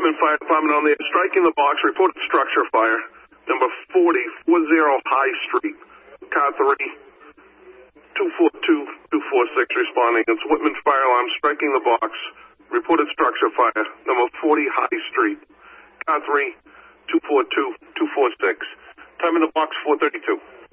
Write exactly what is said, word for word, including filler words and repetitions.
Whitman Fire Department on there. Striking the box. Reported structure fire. Number forty, forty High Street. Car three, two four two, two four six responding. It's Whitman Fire Alarm striking the box. Reported structure fire. Number forty High Street. Car three, two four two, two four six. Time in the box, four thirty-two.